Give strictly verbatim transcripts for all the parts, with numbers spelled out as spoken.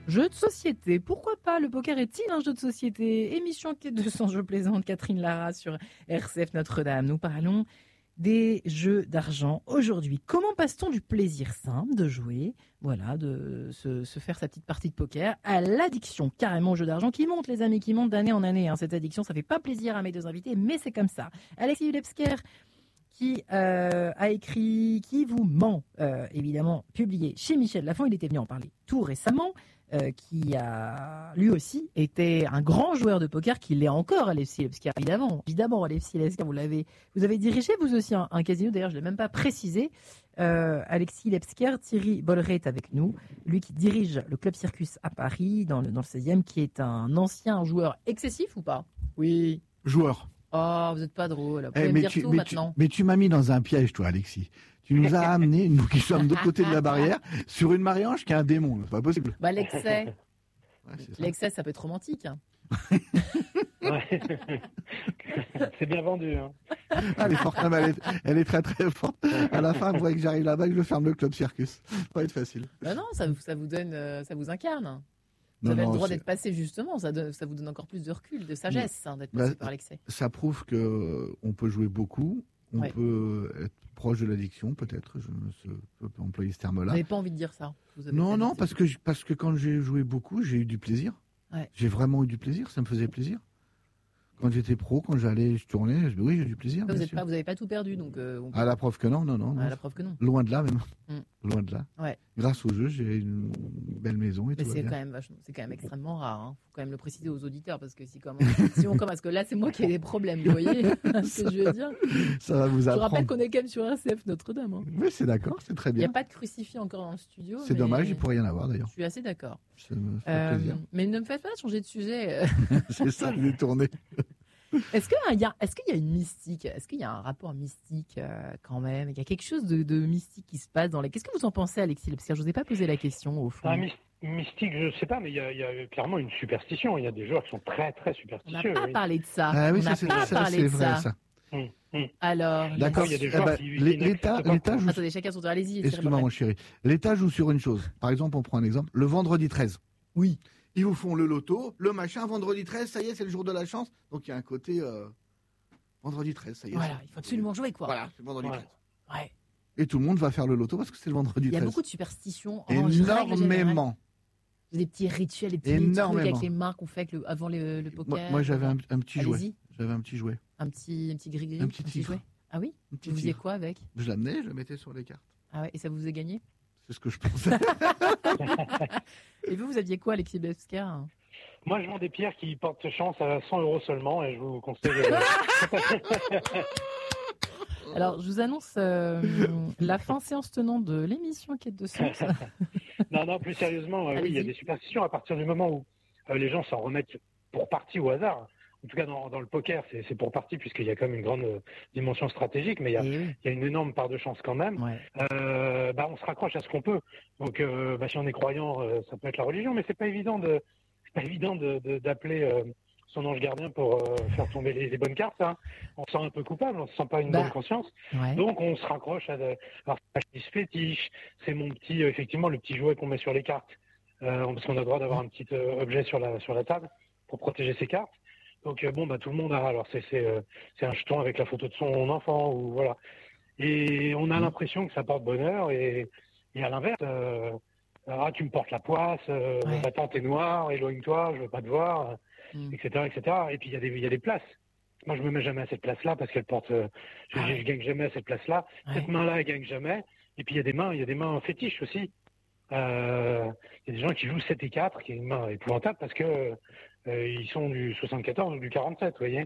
Jeu de société, pourquoi pas? Le poker est-il un jeu de société? Émission Quai deux cents, je plaisante, Catherine Lara sur R C F Notre-Dame. Nous parlons des jeux d'argent aujourd'hui. Comment passe-t-on du plaisir simple de jouer, voilà, de se, se faire sa petite partie de poker, à l'addiction carrément au jeu d'argent qui monte, les amis, qui monte d'année en année. Hein. Cette addiction, ça fait pas plaisir à mes deux invités, mais c'est comme ça. Alexis Ulebsker, qui euh, a écrit Qui vous ment, euh, évidemment publié chez Michel Lafon. Il était venu en parler tout récemment. Euh, qui a lui aussi été un grand joueur de poker, qui l'est encore, Alexis Ulebsker, évidemment. Évidemment, Alexis Ulebsker, vous l'avez, vous avez dirigé vous aussi un, un casino. D'ailleurs, je l'ai même pas précisé. Euh, Alexis Ulebsker, Thierry Bolleret est avec nous, lui qui dirige le Club Circus à Paris, dans le, dans le seizième, qui est un ancien joueur excessif ou pas? Oui. Joueur. Oh, vous n'êtes pas drôle. Vous pouvez eh, me dire tu, tout mais maintenant. Tu, mais tu m'as mis dans un piège, toi, Alexis. Tu nous as amenés, nous qui sommes de l'autre côté de la barrière, sur une Marie-Ange qui est un démon. C'est pas possible. Bah, l'excès. Ouais, c'est ça. L'excès, ça peut être romantique. Hein. Ouais. C'est bien vendu. Hein. Ah, elle est forte, elle est, elle est très très forte. À la fin, vous voyez que j'arrive là-bas et que je ferme le Club Circus. Ça va être facile. Bah non, ça, ça vous donne, euh, ça vous incarne. Vous Non, avez non, le droit c'est- d'être passé justement. Ça, donne- ça vous donne encore plus de recul, de sagesse, hein, d'être passé Bah, par l'excès. Ça prouve que euh, on peut jouer beaucoup, on Ouais. peut être proche de l'addiction, peut-être. Je ne sais- peux pas employer ce Vous terme-là. n'avez pas envie de dire ça. Vous avez Non, pas non, envie de parce dire. que je- parce que quand j'ai joué beaucoup, j'ai eu du plaisir. Ouais. J'ai vraiment eu du plaisir. Ça me faisait plaisir. Quand j'étais pro, quand j'allais, je tournais, je, oui, j'ai eu du plaisir. Vous bien n'avez sûr. pas, vous avez pas tout perdu, donc. Euh, on peut- À la preuve que non, non, non. Ah, non. la preuve que non. Loin de là même. Mm. Loin de là. Ouais. Grâce au jeu, j'ai une belle maison et Mais tout. va c'est bien. quand même vachement, c'est quand même extrêmement rare. Hein. Faut quand même le préciser aux auditeurs parce que si, comment, si on commence, parce que là c'est moi qui ai des problèmes, vous voyez ce que je veux dire. Ça va vous Je rappelle apprendre. qu'on est quand même sur R C F Notre-Dame. Hein. Oui, c'est d'accord, c'est très Il n'y a bien. pas de crucifix encore dans le studio. C'est mais dommage, il pourrait y en avoir d'ailleurs. Je suis assez d'accord. Ça me fait Euh, plaisir. mais ne me faites pas changer de sujet. C'est ça, je l'ai tourné. Est-ce qu'il y a, est-ce qu'il y a une mystique? Est-ce qu'il y a un rapport mystique euh, quand même? Il y a quelque chose de, de mystique qui se passe dans les. Qu'est-ce que vous en pensez, Alexis? Parce que je vous ai pas posé la question au fond. Un mys- mystique, je sais pas, mais il y, a- il y a clairement une superstition. Il y a des joueurs qui sont très très On n'a superstitieux. pas oui. parlé de ça. Ah oui, On n'a ça, c'est pas ça, parlé c'est de vrai, ça. ça. Hum, hum. Alors, D'accord. Il y a des Eh joueurs ben, qui- l'É- qui L'État, n'acceptent pas l'État joue. attendez, chacun son tour. Allez-y. Thierry Excuse-moi, Bolleret. mon chéri. L'État joue sur une chose. Par exemple, on prend un exemple. Le vendredi treize. Oui. Ils vous font le loto, le machin, vendredi treize, ça y est, c'est le jour de la chance. Donc il y a un côté euh, vendredi treize, ça y est. Voilà, c'est- il faut absolument jouer quoi. Voilà, c'est vendredi Ouais. treize. Ouais. Et tout le monde va faire le loto parce que c'est le vendredi Il y a treize. beaucoup de superstitions. En règle générale. Énormément. Des petits rituels, des petits trucs Énormément. avec les marques qu'on fait avec le- avant le, le poker. Moi, moi, j'avais un, un petit jouet. Allez-y. J'avais un petit jouet. Un petit, un petit gris-gris. Un petit tigre. jouet. Ah oui? Un petit Vous faisiez tigre. quoi avec? Je l'amenais, je le mettais sur les cartes. Ah ouais, et ça vous faisait gagner? C'est ce que je pensais. Et vous, vous aviez quoi, Alexis Ulebsker? Moi, je vends des pierres qui portent chance à cent euros seulement et je vous conseille. de- Alors, je vous annonce euh, la fin séance tenante de l'émission Quête de Sens. non, non, plus sérieusement, euh, oui, il y a Allez-y. des superstitions à partir du moment où euh, les gens s'en remettent pour partie au hasard. En tout cas, dans, dans le poker, c'est c'est pour partie puisqu'il y a quand même une grande euh, dimension stratégique, mais il y a, Eh oui. il y a une énorme part de chance quand même. Ouais. Euh, bah, on se raccroche à ce qu'on peut. Donc, euh, bah, si on est croyant, euh, ça peut être la religion, mais c'est pas évident de, c'est pas évident de, de- d'appeler euh, son ange gardien pour euh, faire tomber les, les bonnes cartes. Hein. On se sent un peu coupable, on se sent pas une Bah. bonne conscience. Ouais. Donc, on se raccroche à. De... Alors, c'est ce fétiche, c'est mon petit, euh, effectivement, le petit jouet qu'on met sur les cartes, euh, parce qu'on a le droit d'avoir un petit euh, objet sur la sur la table pour protéger ses cartes. Donc, euh, bon, bah tout le monde a. Alors, c'est c'est euh, c'est un jeton avec la photo de son enfant ou voilà. Et on a l'impression que ça porte bonheur et, et à l'inverse, euh, ah tu me portes la poisse, euh, Ouais. ta tente est noire, éloigne-toi, je veux pas te voir, Mm. et cetera, et cetera. Et puis il y a des il y a des places. Moi je me mets jamais à cette place-là parce qu'elle porte, euh, je, Ah je- ouais. je gagne jamais à cette place-là. Ouais. Cette main-là elle gagne jamais. Et puis il y a des mains, il y a des mains fétiches aussi. Euh, Il y a des gens qui jouent sept et quatre, qui est une main épouvantable parce que euh, ils sont du soixante-quatorze ou du quarante-sept, vous voyez.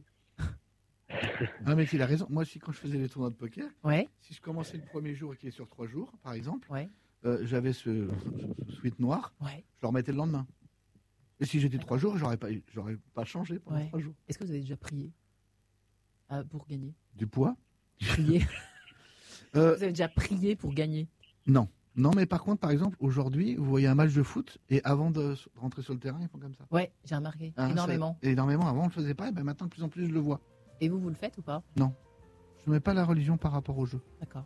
Ah, mais il a raison. Moi aussi, quand je faisais les tournois de poker, Ouais. si je commençais le premier jour et qu'il est sur trois jours, par exemple, Ouais. euh, j'avais ce, ce suite noir, Ouais. je le remettais le lendemain. Et si j'étais trois jours, j'aurais pas, j'aurais pas changé pendant Ouais. trois jours. Est-ce que vous avez déjà prié ah, pour gagner? Du poids Prier. euh, Vous avez déjà prié pour gagner? Non. Non, mais par contre, par exemple, aujourd'hui, vous voyez un match de foot et avant de s- rentrer sur le terrain, ils font comme ça. Ouais, j'ai remarqué. Hein, Énormément. ça- énormément. Avant, on le faisait pas, et ben maintenant, de plus en plus, je le vois. Et vous, vous le faites ou pas? Je ne mets pas la religion par rapport au jeu. D'accord.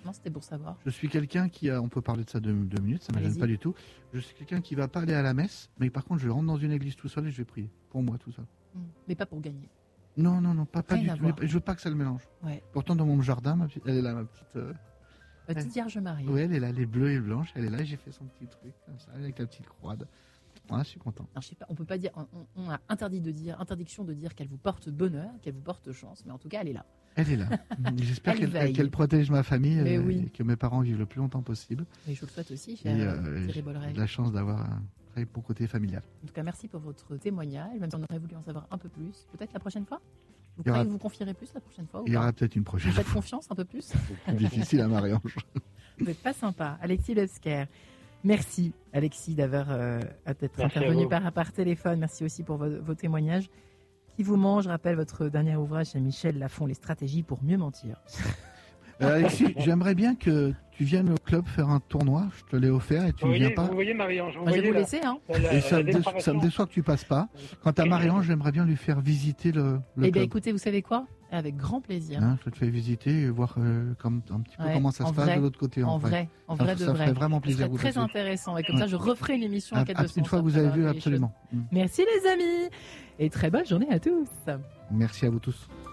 Non, c'était pour savoir. Je suis quelqu'un qui a, on peut parler de ça deux, deux minutes, ça ne me gêne Allez-y. pas du tout. Je suis quelqu'un qui va pas aller à la messe, mais par contre je rentre dans une église tout seul et je vais prier. Pour moi tout seul. Mm. Mais pas pour gagner. Non, non, non, pas, pas Rien du à tout. voir. Je veux pas que ça le mélange. Ouais. Pourtant dans mon jardin, ma petite- elle est là, ma petite... euh, Petite Vierge Marie. Oui, elle est là, elle est bleue et blanche, elle est là, et j'ai fait son petit truc, comme ça, avec la petite croix. de- Ouais, je suis content. Alors, je sais pas, on peut pas dire, on, on a interdit de dire, interdiction de dire qu'elle vous porte bonheur, qu'elle vous porte chance, mais en tout cas, elle est là. Elle est là. J'espère Elle qu'elle veille. qu'elle protège ma famille Mais euh, oui. et que mes parents vivent le plus longtemps possible. Et je vous le souhaite aussi, Et cher euh, Thierry j'ai Bolloré. de la chance d'avoir un très beau côté familial. En tout cas, merci pour votre témoignage, même si on aurait voulu en savoir un peu plus. Peut-être la prochaine fois. Vous Il y aura- croyez que vous confierez plus la prochaine fois ou Il y pas aura peut-être une Vous prochaine faites fois. confiance un peu plus. Plus difficile à Marie-Ange. Vous n'êtes pas sympa. Alexis Lesker. Merci, Alexis, d'avoir euh, d'être Merci à intervenu vous. par, par téléphone. Merci aussi pour vos, vos témoignages. Qui vous mange, je rappelle votre dernier ouvrage chez Michel Lafon, Les stratégies pour mieux mentir. Euh, Alexis, j'aimerais bien que tu viennes au club faire un tournoi. Je te l'ai offert et tu Vous ne viens voyez, pas. vous voyez Marie-Ange, vous Moi, je vais voyez vous la- laisser, hein. la- Et ça la me, dé- ça dépravation. me déçoit que tu passes pas. Quant à Marie-Ange, j'aimerais bien lui faire visiter le, le Eh bien, club. écoutez, vous savez quoi Avec grand plaisir. Hein, je te fais visiter et voir euh, comme, un petit peu Ouais, comment ça en se passe vrai, de l'autre côté. en vrai, en vrai Ça- de ça vrai. ferait vraiment Ce plaisir serait vous très passer. intéressant. Et comme Ouais. ça, je referai une émission Ah, en quête ah, de sens. une fois que vous après avez avoir vu, fait les absolument. Mm. choses. Merci les amis et très bonne journée à tous. Merci à vous tous.